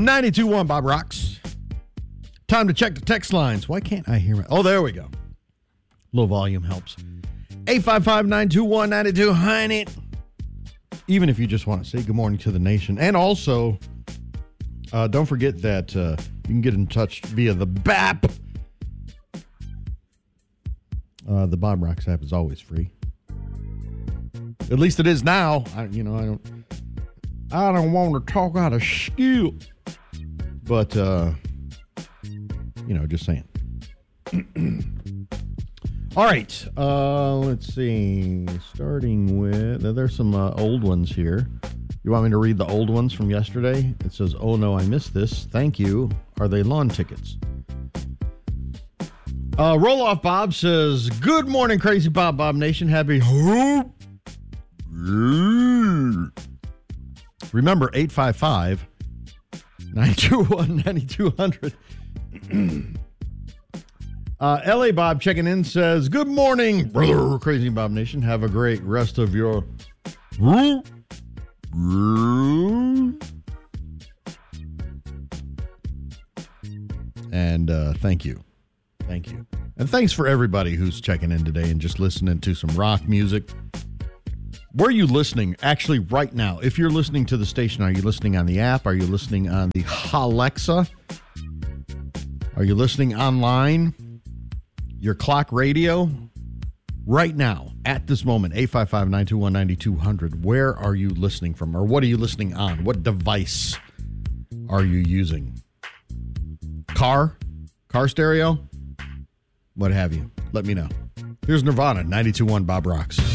92.1 Bob Rocks. Time to check the text lines. Why can't I hear it? Oh, there we go. Low volume helps. 855-921-9200. Even if you just want to say good morning to the nation. And also, don't forget that you can get in touch via the BAP. The Bob Rocks app is always free. At least it is now. I don't want to talk out of skill. But, just saying. All right. Let's see. Starting with, there's some old ones here. You want me to read the old ones from yesterday? It says, oh no, I missed this. Thank you. Are they lawn tickets? Roll Off Bob says, good morning, Crazy Bob Nation. Happy hope. Remember, 855-921-9200. LA Bob checking in says, good morning, brother, Crazy Bob Nation. Have a great rest of your... And thank you. Thank you. And thanks for everybody who's checking in today and just listening to some rock music. Where are you listening actually right now? If you're listening to the station, are you listening on the app? Are you listening on the Alexa? Are you listening online? Your clock radio? Right now, at this moment, 855-921-9200. Where are you listening from? Or what are you listening on? What device are you using? Car stereo? What have you? Let me know. Here's Nirvana, 92.1 Bob Rocks.